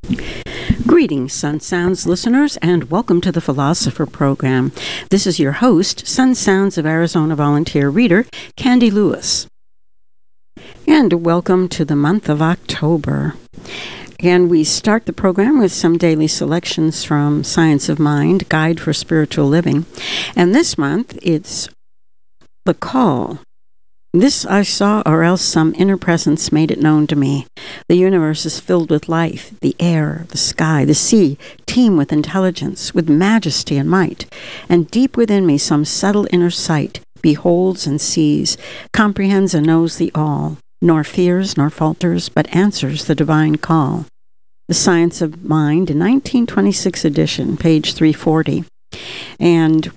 Greetings, Sun Sounds listeners, and welcome to the Philosopher Program. This is your host, Sun Sounds of Arizona volunteer reader, Candy Lewis. And welcome to the month of October. And we start the program with some daily selections from Science of Mind, Guide for Spiritual Living. And this month, it's The Call. This I saw, or else some inner presence made it known to me. The universe is filled with life. The air, the sky, the sea teem with intelligence, with majesty and might. And deep within me some subtle inner sight beholds and sees, comprehends and knows the all, nor fears nor falters, but answers the divine call. The Science of Mind, 1926 edition, page 340. And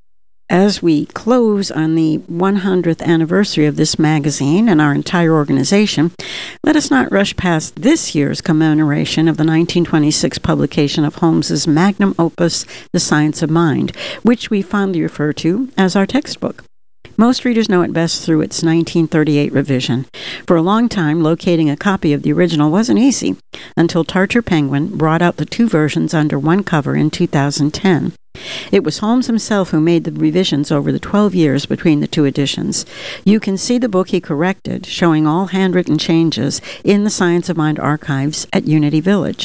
as we close on the 100th anniversary of this magazine and our entire organization, let us not rush past this year's commemoration of the 1926 publication of Holmes's magnum opus, The Science of Mind, which we fondly refer to as our textbook. Most readers know it best through its 1938 revision. For a long time, locating a copy of the original wasn't easy, until Tartar Penguin brought out the two versions under one cover in 2010. It was Holmes himself who made the revisions over the 12 years between the two editions. You can see the book he corrected, showing all handwritten changes, in the Science of Mind archives at Unity Village.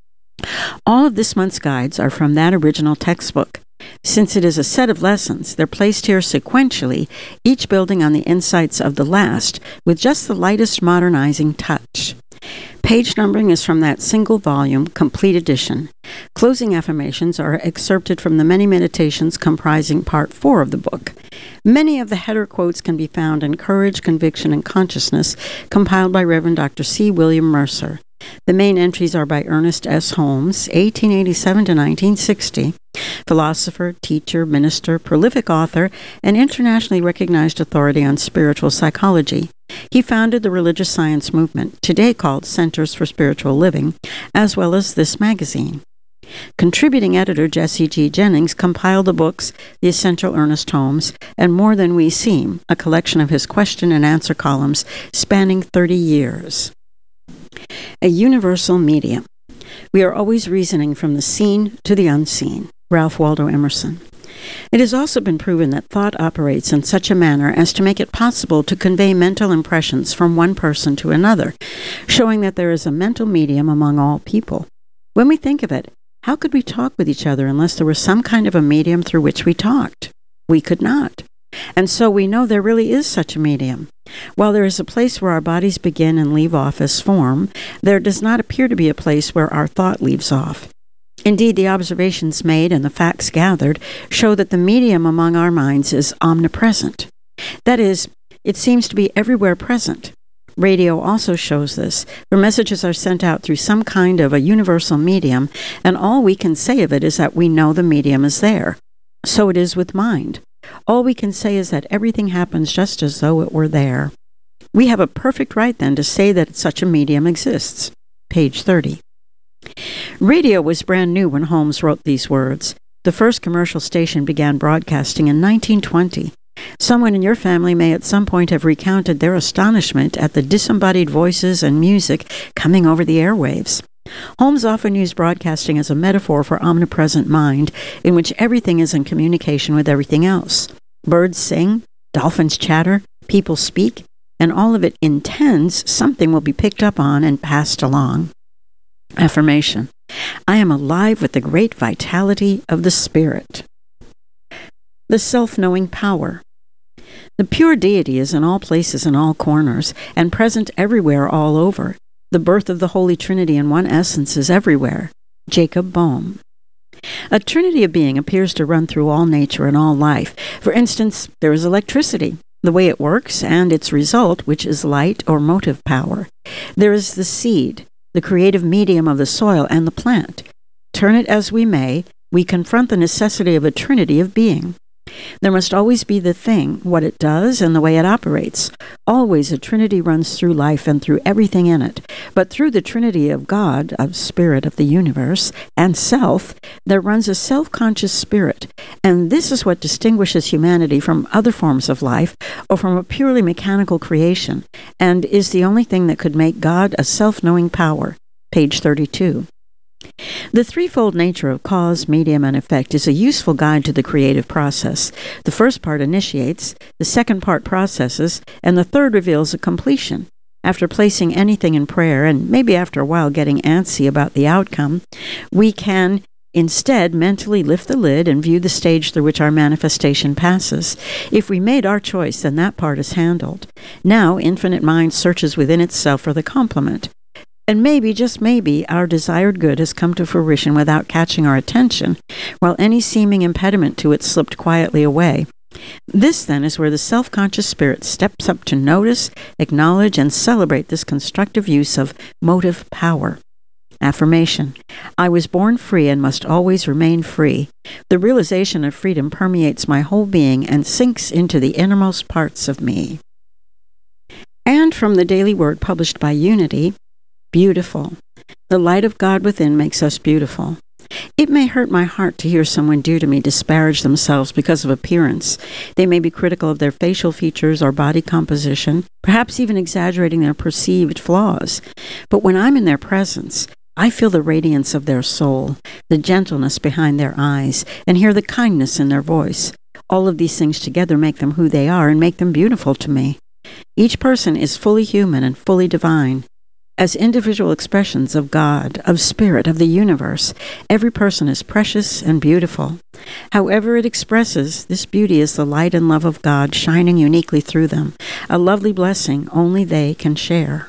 All of this month's guides are from that original textbook. Since it is a set of lessons, they're placed here sequentially, each building on the insights of the last, with just the lightest modernizing touch. Page numbering is from that single volume, complete edition. Closing affirmations are excerpted from the many meditations comprising Part 4 of the book. Many of the header quotes can be found in Courage, Conviction, and Consciousness, compiled by Reverend Dr. C. William Mercer. The main entries are by Ernest S. Holmes, 1887 to 1960, philosopher, teacher, minister, prolific author, and internationally recognized authority on spiritual psychology. He founded the religious science movement, today called Centers for Spiritual Living, as well as this magazine. Contributing editor Jesse G. Jennings compiled the books The Essential Ernest Holmes and More Than We Seem, a collection of his question and answer columns spanning 30 years. A universal medium. We are always reasoning from the seen to the unseen. Ralph Waldo Emerson. It has also been proven that thought operates in such a manner as to make it possible to convey mental impressions from one person to another, showing that there is a mental medium among all people. When we think of it, how could we talk with each other unless there was some kind of a medium through which we talked? We could not. And so we know there really is such a medium. While there is a place where our bodies begin and leave off as form, there does not appear to be a place where our thought leaves off. Indeed, the observations made and the facts gathered show that the medium among our minds is omnipresent. That is, it seems to be everywhere present. Radio also shows this, where messages are sent out through some kind of a universal medium, and all we can say of it is that we know the medium is there. So it is with mind. All we can say is that everything happens just as though it were there. We have a perfect right, then, to say that such a medium exists. Page 30. Radio was brand new when Holmes wrote these words. The first commercial station began broadcasting in 1920. Someone in your family may at some point have recounted their astonishment at the disembodied voices and music coming over the airwaves. Holmes often used broadcasting as a metaphor for omnipresent mind, in which everything is in communication with everything else. Birds sing, dolphins chatter, people speak, and all of it intends something will be picked up on and passed along. Affirmation. I am alive with the great vitality of the Spirit. The self-knowing power. The pure deity is in all places and all corners, and present everywhere all over. The birth of the Holy Trinity in one essence is everywhere. Jacob Boehm. A trinity of being appears to run through all nature and all life. For instance, there is electricity, the way it works, and its result, which is light or motive power. There is the seed, the creative medium of the soil and the plant. Turn it as we may, we confront the necessity of a trinity of being. There must always be the thing, what it does, and the way it operates. Always a trinity runs through life and through everything in it. But through the trinity of God, of spirit of the universe, and self, there runs a self-conscious spirit. And this is what distinguishes humanity from other forms of life or from a purely mechanical creation, and is the only thing that could make God a self-knowing power. Page 32. The threefold nature of cause, medium, and effect is a useful guide to the creative process. The first part initiates, the second part processes, and the third reveals a completion. After placing anything in prayer, and maybe after a while getting antsy about the outcome, we can instead mentally lift the lid and view the stage through which our manifestation passes. If we made our choice, then that part is handled. Now, Infinite Mind searches within itself for the complement. And maybe, just maybe, our desired good has come to fruition without catching our attention, while any seeming impediment to it slipped quietly away. This, then, is where the self-conscious spirit steps up to notice, acknowledge, and celebrate this constructive use of motive power. Affirmation. I was born free and must always remain free. The realization of freedom permeates my whole being and sinks into the innermost parts of me. And from the Daily Word published by Unity, beautiful. The light of God within makes us beautiful. It may hurt my heart to hear someone dear to me disparage themselves because of appearance. They may be critical of their facial features or body composition, perhaps even exaggerating their perceived flaws. But when I'm in their presence, I feel the radiance of their soul, the gentleness behind their eyes, and hear the kindness in their voice. All of these things together make them who they are and make them beautiful to me. Each person is fully human and fully divine. As individual expressions of God, of Spirit, of the universe, every person is precious and beautiful. However it expresses, this beauty is the light and love of God shining uniquely through them, a lovely blessing only they can share.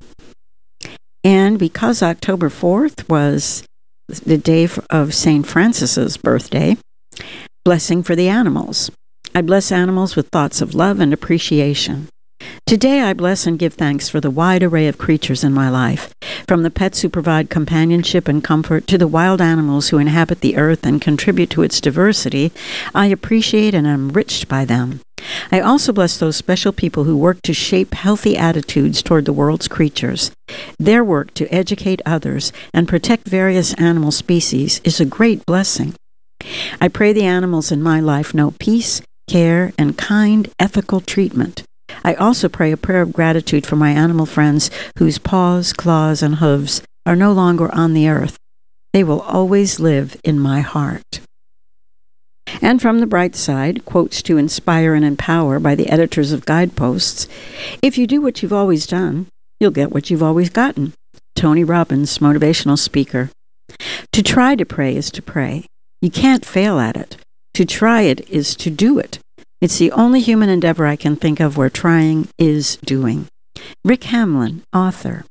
And because October 4th was the day of St. Francis's birthday, blessing for the animals. I bless animals with thoughts of love and appreciation. Today I bless and give thanks for the wide array of creatures in my life, from the pets who provide companionship and comfort to the wild animals who inhabit the earth and contribute to its diversity. I appreciate and am enriched by them. I also bless those special people who work to shape healthy attitudes toward the world's creatures. Their work to educate others and protect various animal species is a great blessing. I pray the animals in my life know peace, care, and kind, ethical treatment. I also pray a prayer of gratitude for my animal friends whose paws, claws, and hooves are no longer on the earth. They will always live in my heart. And from the bright side, quotes to inspire and empower by the editors of Guideposts. If you do what you've always done, you'll get what you've always gotten. Tony Robbins, motivational speaker. To try to pray is to pray. You can't fail at it. To try it is to do it. It's the only human endeavor I can think of where trying is doing. Rick Hamlin, author.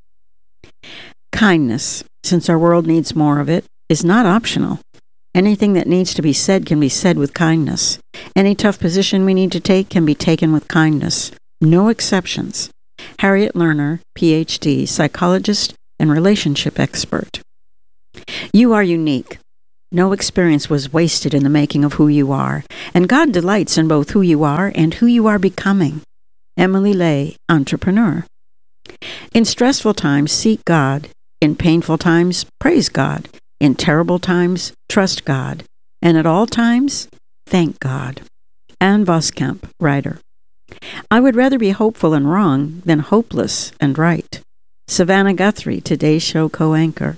Kindness, since our world needs more of it, is not optional. Anything that needs to be said can be said with kindness. Any tough position we need to take can be taken with kindness. No exceptions. Harriet Lerner, Ph.D., psychologist and relationship expert. You are unique. No experience was wasted in the making of who you are, and God delights in both who you are and who you are becoming. Emily Lay, entrepreneur. In stressful times, seek God. In painful times, praise God. In terrible times, trust God. And at all times, thank God. Ann Voskamp, writer. I would rather be hopeful and wrong than hopeless and right. Savannah Guthrie, Today's Show co-anchor.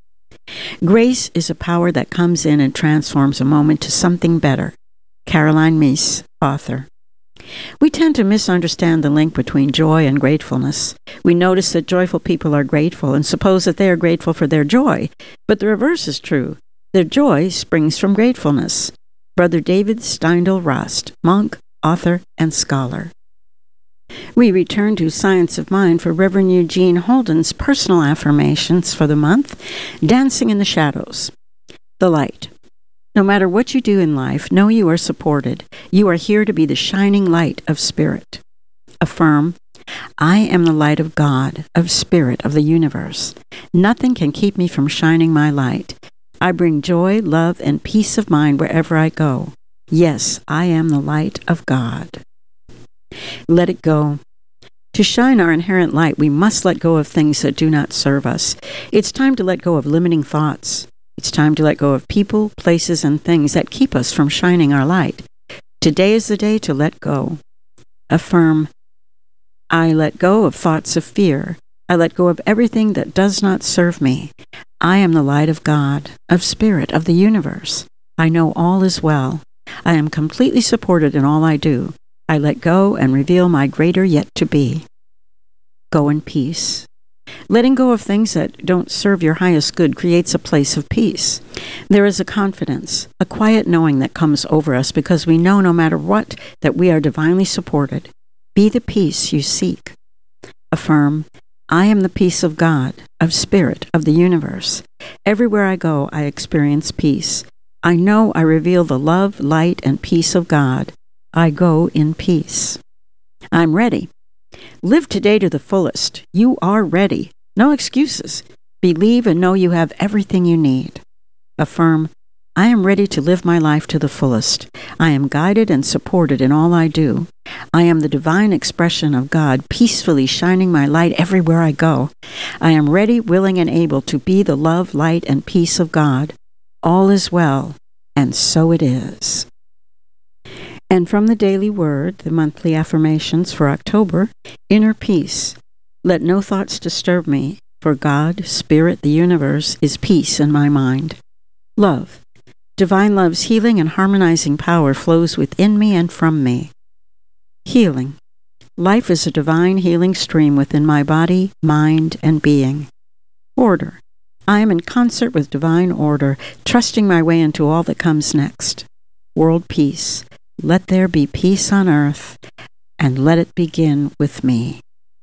Grace is a power that comes in and transforms a moment to something better. Caroline Myss, author. We tend to misunderstand the link between joy and gratefulness. We notice that joyful people are grateful and suppose that they are grateful for their joy, but the reverse is true. Their joy springs from gratefulness. Brother David Steindl-Rast, monk, author, and scholar. We return to Science of Mind for Reverend Eugene Holden's personal affirmations for the month, Dancing in the Shadows. The light. No matter what you do in life, know you are supported. You are here to be the shining light of Spirit. Affirm, I am the light of God, of Spirit, of the universe. Nothing can keep me from shining my light. I bring joy, love, and peace of mind wherever I go. Yes, I am the light of God. Let it go. To shine our inherent light, we must let go of things that do not serve us. It's time to let go of limiting thoughts. It's time to let go of people, places, and things that keep us from shining our light. Today is the day to let go. Affirm, I let go of thoughts of fear. I let go of everything that does not serve me. I am the light of God, of Spirit, of the universe. I know all is well. I am completely supported in all I do. I let go and reveal my greater yet to be. Go in peace. Letting go of things that don't serve your highest good creates a place of peace. There is a confidence, a quiet knowing that comes over us because we know no matter what that we are divinely supported. Be the peace you seek. Affirm, I am the peace of God, of Spirit, of the universe. Everywhere I go, I experience peace. I know I reveal the love, light, and peace of God. I go in peace. I'm ready. Live today to the fullest. You are ready. No excuses. Believe and know you have everything you need. Affirm, I am ready to live my life to the fullest. I am guided and supported in all I do. I am the divine expression of God, peacefully shining my light everywhere I go. I am ready, willing, and able to be the love, light, and peace of God. All is well, and so it is. And from the Daily Word, the monthly affirmations for October, inner peace. Let no thoughts disturb me, for God, Spirit, the universe, is peace in my mind. Love. Divine love's healing and harmonizing power flows within me and from me. Healing. Life is a divine healing stream within my body, mind, and being. Order. I am in concert with divine order, trusting my way into all that comes next. World peace. Let there be peace on earth, and let it begin with me.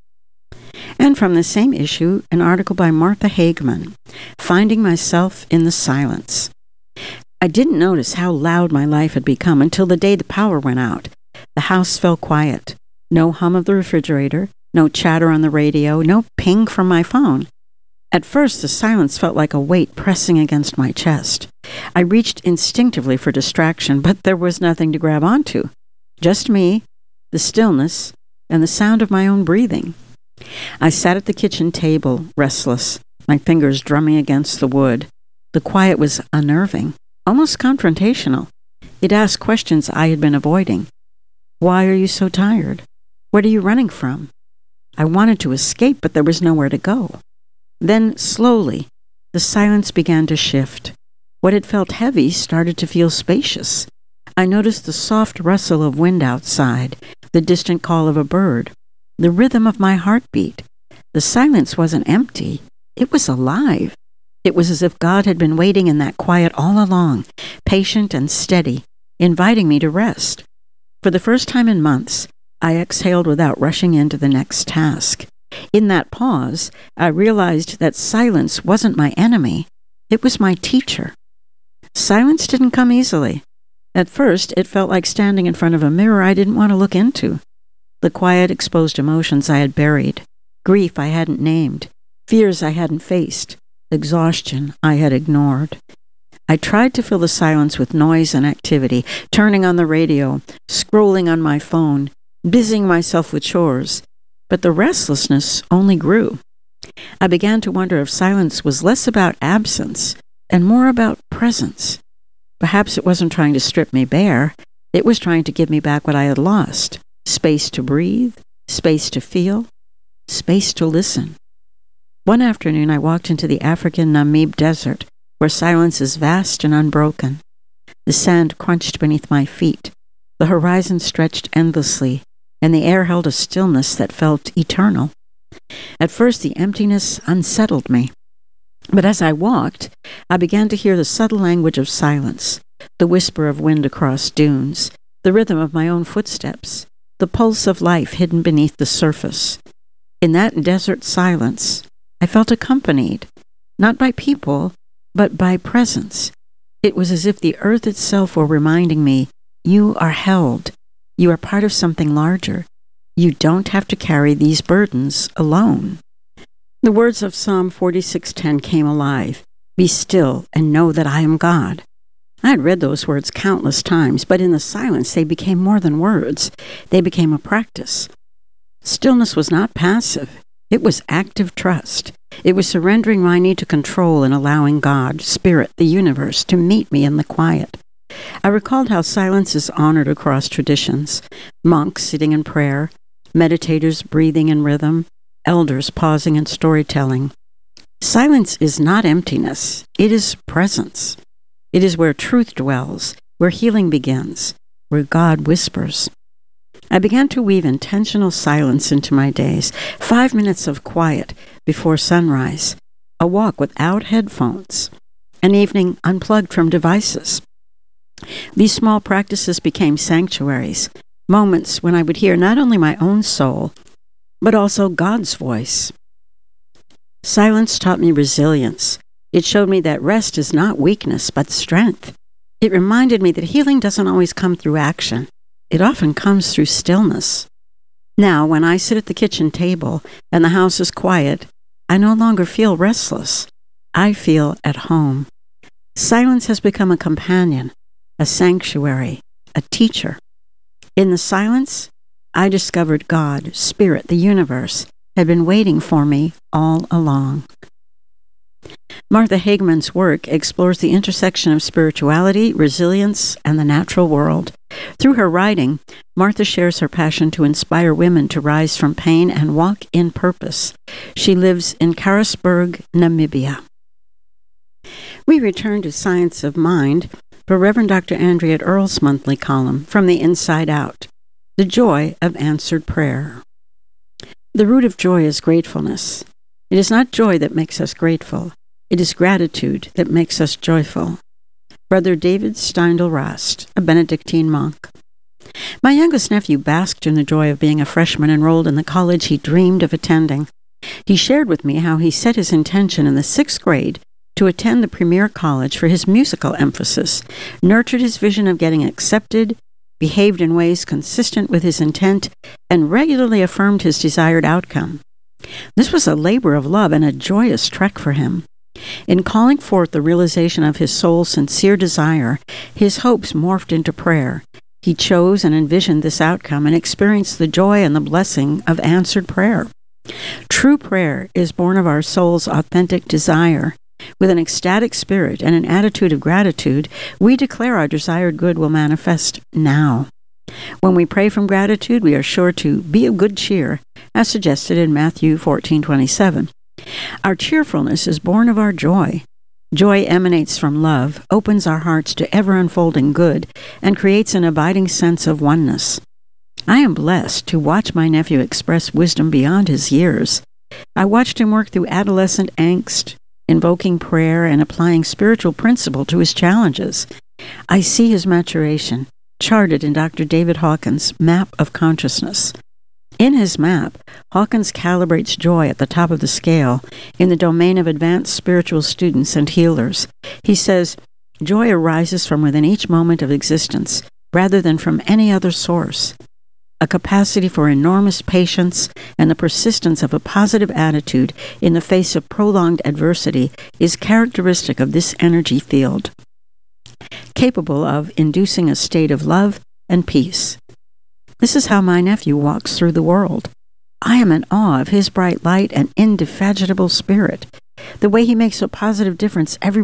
And from the same issue, an article by Martha Hageman, Finding Myself in the Silence. I didn't notice how loud my life had become until the day the power went out. The house fell quiet. No hum of the refrigerator, no chatter on the radio, no ping from my phone. At first, the silence felt like a weight pressing against my chest. I reached instinctively for distraction, but there was nothing to grab onto. Just me, the stillness, and the sound of my own breathing. I sat at the kitchen table, restless, my fingers drumming against the wood. The quiet was unnerving, almost confrontational. It asked questions I had been avoiding. Why are you so tired? What are you running from? I wanted to escape, but there was nowhere to go. Then, slowly, the silence began to shift. What had felt heavy started to feel spacious. I noticed the soft rustle of wind outside, the distant call of a bird, the rhythm of my heartbeat. The silence wasn't empty. It was alive. It was as if God had been waiting in that quiet all along, patient and steady, inviting me to rest. For the first time in months, I exhaled without rushing into the next task. In that pause, I realized that silence wasn't my enemy. It was my teacher. Silence didn't come easily. At first, it felt like standing in front of a mirror I didn't want to look into. The quiet exposed emotions I had buried, grief I hadn't named, fears I hadn't faced, exhaustion I had ignored. I tried to fill the silence with noise and activity, turning on the radio, scrolling on my phone, busying myself with chores. But the restlessness only grew. I began to wonder if silence was less about absence and more about presence. Perhaps it wasn't trying to strip me bare. It was trying to give me back what I had lost. Space to breathe, space to feel, space to listen. One afternoon I walked into the African Namib Desert, where silence is vast and unbroken. The sand crunched beneath my feet. The horizon stretched endlessly, and the air held a stillness that felt eternal. At first, the emptiness unsettled me. But as I walked, I began to hear the subtle language of silence, the whisper of wind across dunes, the rhythm of my own footsteps, the pulse of life hidden beneath the surface. In that desert silence, I felt accompanied, not by people, but by presence. It was as if the earth itself were reminding me, you are held. You are part of something larger. You don't have to carry these burdens alone. The words of Psalm 46:10 came alive. Be still and know that I am God. I had read those words countless times, but in the silence they became more than words. They became a practice. Stillness was not passive. It was active trust. It was surrendering my need to control and allowing God, Spirit, the universe, to meet me in the quiet. I recalled how silence is honored across traditions. Monks sitting in prayer, meditators breathing in rhythm, elders pausing in storytelling. Silence is not emptiness. It is presence. It is where truth dwells, where healing begins, where God whispers. I began to weave intentional silence into my days, 5 minutes of quiet before sunrise, a walk without headphones, an evening unplugged from devices. These small practices became sanctuaries, moments when I would hear not only my own soul, but also God's voice. Silence taught me resilience. It showed me that rest is not weakness, but strength. It reminded me that healing doesn't always come through action. It often comes through stillness. Now, when I sit at the kitchen table and the house is quiet, I no longer feel restless. I feel at home. Silence has become a companion, a sanctuary, a teacher. In the silence, I discovered God, Spirit, the universe, had been waiting for me all along. Martha Hageman's work explores the intersection of spirituality, resilience, and the natural world. Through her writing, Martha shares her passion to inspire women to rise from pain and walk in purpose. She lives in Karasburg, Namibia. We return to Science of Mind for Reverend Dr. Andrea Earle's monthly column, From the Inside Out, The Joy of Answered Prayer. The root of joy is gratefulness. It is not joy that makes us grateful. It is gratitude that makes us joyful. Brother David Steindl-Rast, a Benedictine monk. My youngest nephew basked in the joy of being a freshman enrolled in the college he dreamed of attending. He shared with me how he set his intention in the 6th grade to attend the premier college for his musical emphasis, nurtured his vision of getting accepted, behaved in ways consistent with his intent, and regularly affirmed his desired outcome. This was a labor of love and a joyous trek for him. In calling forth the realization of his soul's sincere desire, his hopes morphed into prayer. He chose and envisioned this outcome and experienced the joy and the blessing of answered prayer. True prayer is born of our soul's authentic desire. With an ecstatic spirit and an attitude of gratitude, we declare our desired good will manifest now. When we pray from gratitude, we are sure to be of good cheer, as suggested in Matthew 14:27. Our cheerfulness is born of our joy. Joy emanates from love, opens our hearts to ever-unfolding good, and creates an abiding sense of oneness. I am blessed to watch my nephew express wisdom beyond his years. I watched him work through adolescent angst, invoking prayer and applying spiritual principle to his challenges. I see his maturation, charted in Dr. David Hawkins' Map of Consciousness. In his map, Hawkins calibrates joy at the top of the scale in the domain of advanced spiritual students and healers. He says, joy arises from within each moment of existence, rather than from any other source. A capacity for enormous patience and the persistence of a positive attitude in the face of prolonged adversity is characteristic of this energy field, capable of inducing a state of love and peace. This is how my nephew walks through the world. I am in awe of his bright light and indefatigable spirit, the way he makes a positive difference everywhere